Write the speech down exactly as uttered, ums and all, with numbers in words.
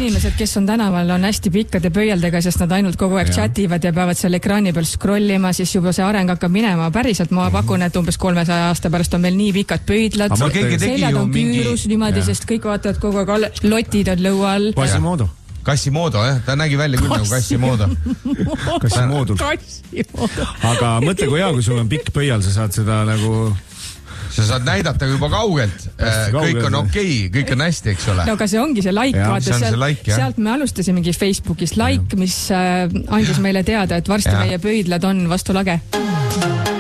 inimesed, kes on tänaval, on hästi pikkade pöialdega, sest nad ainult kogu aeg chativad ja peavad seal ekraani peal scrollima, siis juba see areng hakkab minema. Päriselt ma pakun, et umbes kolmesaja aasta pärast on meil nii pikad pöidlad. Seljad on küürus niimoodi, sest kõik vaatavad kogu aeg, lotid on lõua all. Quasimodo. Quasimodo, jah. Ta nägi välja küll nagu Quasimodo. Quasimodo. Aga mõtle, kui hea, kui sul on pikk pöial, sa saad seda nagu... Sa saad näidata juba kaugelt. Kõik on okei, kõik on hästi, eks ole. No aga see ongi see like, ja, vaata, see sealt, like, sealt me alustasimegi Facebookis like, mis andis meile teada, et varsti ja. meie pöidlad on vastu lage.